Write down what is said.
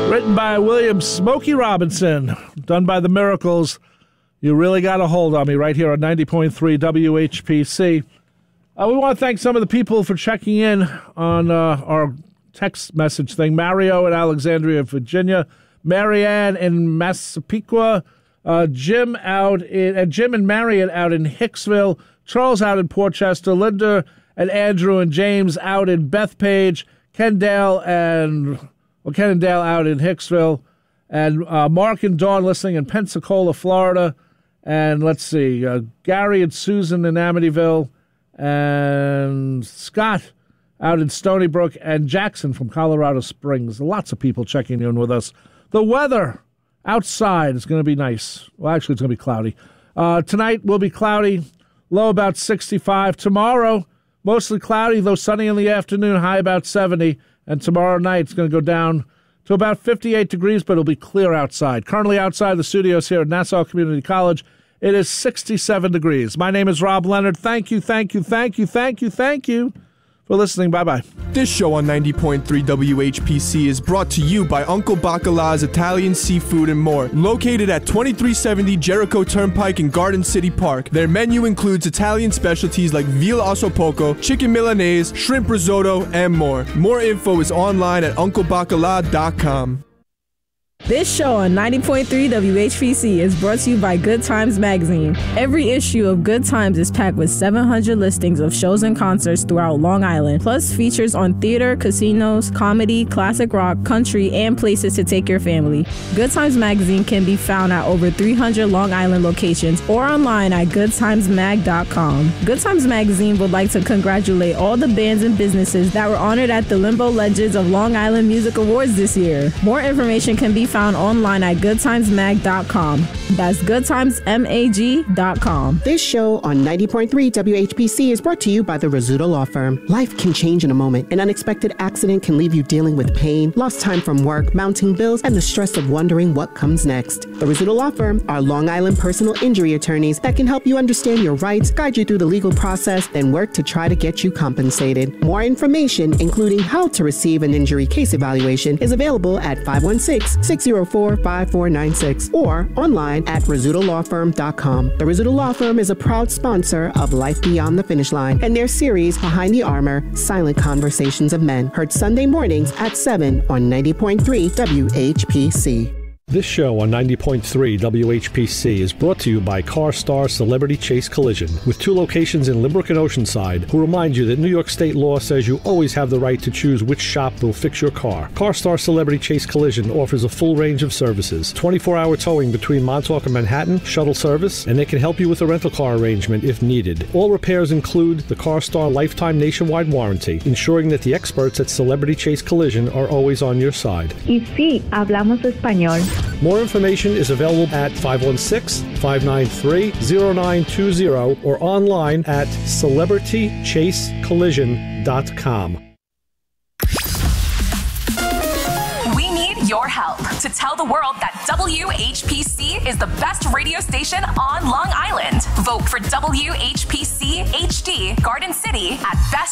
Written by William Smokey Robinson. Done by the Miracles. You really got a hold on me right here on 90.3 WHPC. We want to thank some of the people for checking in on our text message thing. Mario in Alexandria, Virginia. Marianne in Massapequa. Jim and Marion out in Hicksville. Charles out in Portchester. Linda and Andrew and James out in Bethpage. Ken and Dale out in Hicksville. And Mark and Dawn listening in Pensacola, Florida. And let's see, Gary and Susan in Amityville. And Scott out in Stony Brook. And Jackson from Colorado Springs. Lots of people checking in with us. The weather outside is going to be nice. Well, actually, it's going to be cloudy. Tonight will be cloudy, low about 65. Tomorrow, mostly cloudy, though sunny in the afternoon, high about 70. And tomorrow night, it's going to go down to about 58 degrees, but it'll be clear outside. Currently outside the studios here at Nassau Community College, it is 67 degrees. My name is Rob Leonard. Thank you for listening. Bye-bye. This show on 90.3 WHPC is brought to you by Uncle Bacala's Italian Seafood and More, located at 2370 Jericho Turnpike in Garden City Park. Their menu includes Italian specialties like veal ossobuco, chicken milanese, shrimp risotto, and more. More info is online at unclebacala.com. This show on 90.3 WHPC is brought to you by Good Times Magazine. Every issue of Good Times is packed with 700 listings of shows and concerts throughout Long Island, plus features on theater, casinos, comedy, classic rock, country, and places to take your family. Good Times Magazine can be found at over 300 Long Island locations or online at goodtimesmag.com. Good Times Magazine would like to congratulate all the bands and businesses that were honored at the Limbo Legends of Long Island Music Awards this year. More information can be found online at goodtimesmag.com. That's goodtimesmag.com. This show on 90.3 WHPC is brought to you by the Rizzuto Law Firm. Life can change in a moment. An unexpected accident can leave you dealing with pain, lost time from work, mounting bills, and the stress of wondering what comes next. The Rizzuto Law Firm are Long Island personal injury attorneys that can help you understand your rights, guide you through the legal process, then work to try to get you compensated. More information, including how to receive an injury case evaluation, is available at 516-604-5496 or online at rizzutolawfirm.com. The Rizzuto Law Firm is a proud sponsor of Life Beyond the Finish Line and their series Behind the Armor, Silent Conversations of Men, heard Sunday mornings at 7 on 90.3 WHPC. This show on 90.3 WHPC is brought to you by CarStar Celebrity Chase Collision, with 2 locations in Limerick and Oceanside, who remind you that New York State law says you always have the right to choose which shop will fix your car. CarStar Celebrity Chase Collision offers a full range of services, 24-hour towing between Montauk and Manhattan, shuttle service, and they can help you with a rental car arrangement if needed. All repairs include the CarStar Lifetime Nationwide Warranty, ensuring that the experts at Celebrity Chase Collision are always on your side. Y sí, hablamos español. More information is available at 516-593-0920 or online at celebritychasecollision.com. We need your help to tell the world that WHPC is the best radio station on Long Island. Vote for WHPC HD Garden City at Best